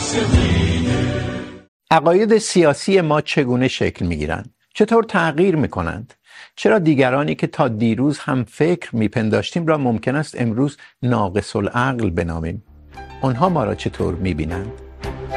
عقاید سیاسی ما چگونه شکل می‌گیرند؟ چطور تغییر می‌کنند؟ چرا دیگرانی که تا دیروز هم فکر می‌پنداشتیم را ممکن است امروز ناقص العقل بنامیم؟ آنها ما را چطور می‌بینند؟